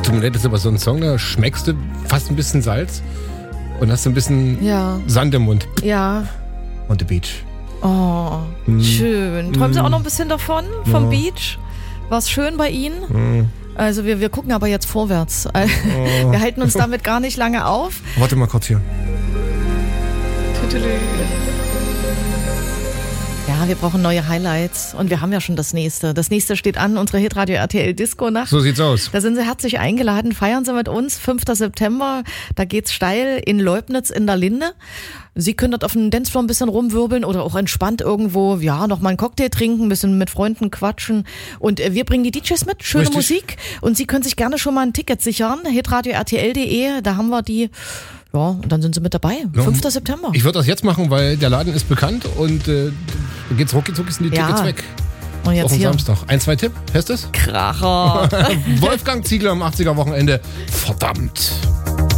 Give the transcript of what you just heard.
tut mir leid, das ist aber so ein Song, da schmeckst du fast ein bisschen Salz und hast ein bisschen Sand im Mund. Ja. On the beach. Oh, schön. Träumen Sie auch noch ein bisschen davon, vom Beach? War es schön bei Ihnen? Also wir gucken aber jetzt vorwärts. Wir halten uns damit gar nicht lange auf. Warte mal kurz hier. Ja, wir brauchen neue Highlights und wir haben ja schon das nächste. Das nächste steht an, unsere Hitradio RTL Disco Nacht. So sieht's aus. Da sind Sie herzlich eingeladen. Feiern Sie mit uns, 5. September. Da geht's steil in Leubnitz in der Linde. Sie können dort auf dem Dancefloor ein bisschen rumwirbeln oder auch entspannt irgendwo, noch mal einen Cocktail trinken, ein bisschen mit Freunden quatschen. Und wir bringen die DJs mit, schöne Musik. Und Sie können sich gerne schon mal ein Ticket sichern. hitradio.rtl.de, da haben wir die. Ja, und dann sind Sie mit dabei. 5. September. Ich würde das jetzt machen, weil der Laden ist bekannt und dann geht's rucki zucki, sind die Tickets weg. Und jetzt auch am hier. Samstag. 1, 2 Tipp, heißt es? Kracher. Wolfgang Ziegler am 80er Wochenende. Verdammt.